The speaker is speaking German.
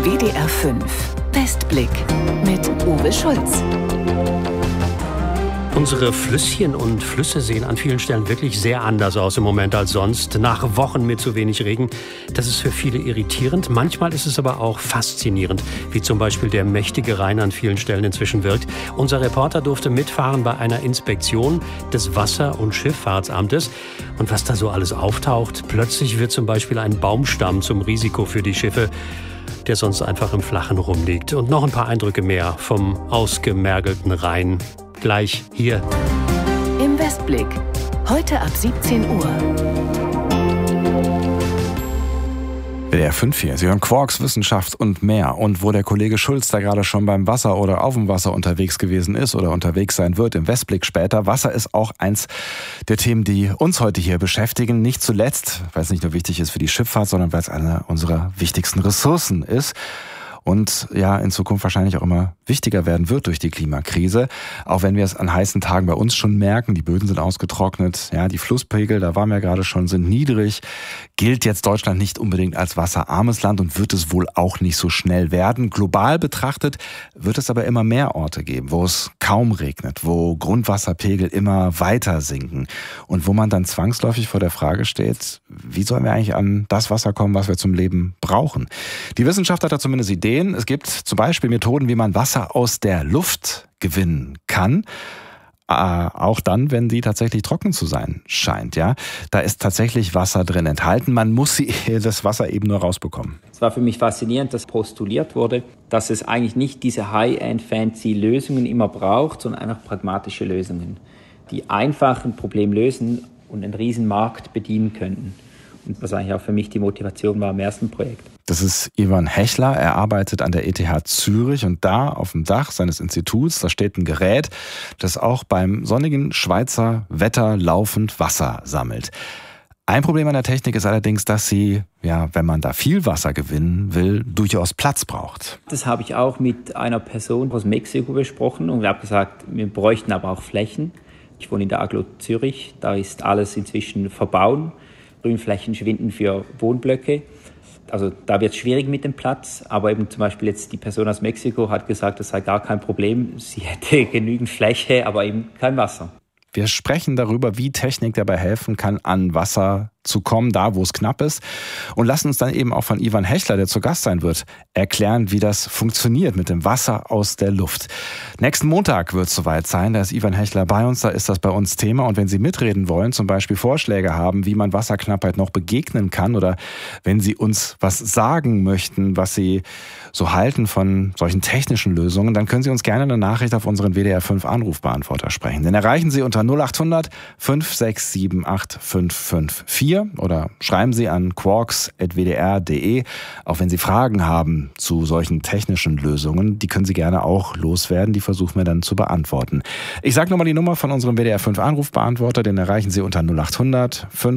WDR 5 Westblick mit Uwe Schulz. Unsere Flüsschen und Flüsse sehen an vielen Stellen wirklich sehr anders aus im Moment als sonst. Nach Wochen mit zu wenig Regen. Das ist für viele irritierend. Manchmal ist es aber auch faszinierend, wie zum Beispiel der mächtige Rhein an vielen Stellen inzwischen wirkt. Unser Reporter durfte mitfahren bei einer Inspektion des Wasser- und Schifffahrtsamtes. Und was da so alles auftaucht, plötzlich wird zum Beispiel ein Baumstamm zum Risiko für die Schiffe, der sonst einfach im Flachen rumliegt. Und noch ein paar Eindrücke mehr vom ausgemergelten Rhein. Gleich hier. Im Westblick. Heute ab 17 Uhr. WDR 5 hier. Sie hören Quarks, Wissenschaft und mehr. Und wo der Kollege Schulz da gerade schon beim Wasser oder auf dem Wasser unterwegs gewesen ist oder unterwegs sein wird, im Westblick später. Wasser ist auch eins der Themen, die uns heute hier beschäftigen. Nicht zuletzt, weil es nicht nur wichtig ist für die Schifffahrt, sondern weil es eine unserer wichtigsten Ressourcen ist. Und ja, in Zukunft wahrscheinlich auch immer wichtiger werden wird durch die Klimakrise. Auch wenn wir es an heißen Tagen bei uns schon merken, die Böden sind ausgetrocknet, ja, die Flusspegel, da waren wir gerade schon, sind niedrig. Gilt jetzt Deutschland nicht unbedingt als wasserarmes Land und wird es wohl auch nicht so schnell werden. Global betrachtet wird es aber immer mehr Orte geben, wo es kaum regnet, wo Grundwasserpegel immer weiter sinken und wo man dann zwangsläufig vor der Frage steht, wie sollen wir eigentlich an das Wasser kommen, was wir zum Leben brauchen? Die Wissenschaft hat da zumindest Ideen. Es gibt zum Beispiel Methoden, wie man Wasser aus der Luft gewinnen kann. Auch dann, wenn sie tatsächlich trocken zu sein scheint. Ja, da ist tatsächlich Wasser drin enthalten. Man muss das Wasser eben nur rausbekommen. Es war für mich faszinierend, dass postuliert wurde, dass es eigentlich nicht diese High-End-Fancy-Lösungen immer braucht, sondern einfach pragmatische Lösungen, die einfach ein Problem lösen und einen riesen Markt bedienen könnten. Und was eigentlich auch für mich die Motivation war im ersten Projekt. Das ist Ivan Hechler. Er arbeitet an der ETH Zürich und da auf dem Dach seines Instituts, da steht ein Gerät, das auch beim sonnigen Schweizer Wetter laufend Wasser sammelt. Ein Problem an der Technik ist allerdings, dass sie, ja, wenn man da viel Wasser gewinnen will, durchaus Platz braucht. Das habe ich auch mit einer Person aus Mexiko besprochen und habe gesagt, wir bräuchten aber auch Flächen. Ich wohne in der Aglo Zürich, da ist alles inzwischen verbaut. Grünflächen schwinden für Wohnblöcke. Also da wird es schwierig mit dem Platz, aber eben zum Beispiel jetzt die Person aus Mexiko hat gesagt, das sei gar kein Problem. Sie hätte genügend Fläche, aber eben kein Wasser. Wir sprechen darüber, wie Technik dabei helfen kann, an Wasser zu kommen, da wo es knapp ist. Und lassen uns dann eben auch von Ivan Hechler, der zu Gast sein wird, erklären, wie das funktioniert mit dem Wasser aus der Luft. Nächsten Montag wird es soweit sein, da ist Ivan Hechler bei uns, da ist das bei uns Thema. Und wenn Sie mitreden wollen, zum Beispiel Vorschläge haben, wie man Wasserknappheit noch begegnen kann oder wenn Sie uns was sagen möchten, was Sie so halten von solchen technischen Lösungen, dann können Sie uns gerne eine Nachricht auf unseren WDR 5 Anrufbeantworter sprechen. Den erreichen Sie unter 0800 5678 554 oder schreiben Sie an quarks@wdr.de. Auch wenn Sie Fragen haben zu solchen technischen Lösungen, die können Sie gerne auch loswerden. Die versuchen wir dann zu beantworten. Ich sage nochmal die Nummer von unserem WDR 5 Anrufbeantworter. Den erreichen Sie unter 0800